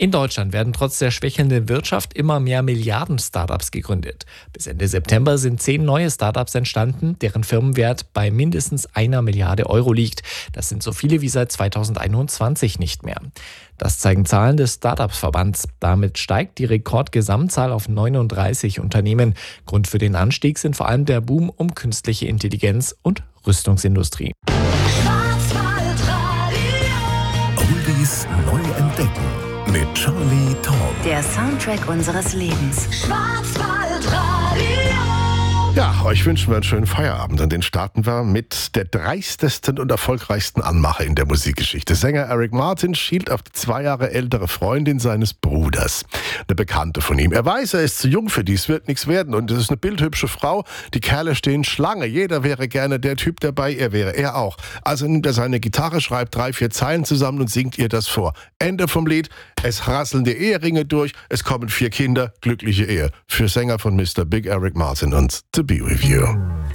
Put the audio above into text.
In Deutschland werden trotz der schwächelnden Wirtschaft immer mehr Milliarden-Startups gegründet. Bis Ende September sind 10 neue Startups entstanden, deren Firmenwert bei mindestens 1 Milliarde Euro liegt. Das sind so viele wie seit 2021 nicht mehr. Das zeigen Zahlen des Startups-Verbands. Damit steigt die Rekordgesamtzahl auf 39 Unternehmen. Grund für den Anstieg sind vor allem der Boom um künstliche Intelligenz und Rüstungsindustrie. Oldies neu entdecken mit Charlie Tong. Der Soundtrack unseres Lebens. Ja, euch wünschen wir einen schönen Feierabend und den starten wir mit der dreistesten und erfolgreichsten Anmache in der Musikgeschichte. Sänger Eric Martin schielt auf die 2 Jahre ältere Freundin seines Bruders, eine Bekannte von ihm. Er weiß, er ist zu jung für dies, wird nichts werden und es ist eine bildhübsche Frau. Die Kerle stehen Schlange, jeder wäre gerne der Typ, der bei ihr wäre, er auch. Also nimmt er seine Gitarre, schreibt 3, 4 Zeilen zusammen und singt ihr das vor. Ende vom Lied, es rasseln die Eheringe durch, es kommen 4 Kinder, glückliche Ehe. Für Sänger von Mr. Big Eric Martin und To Be With You.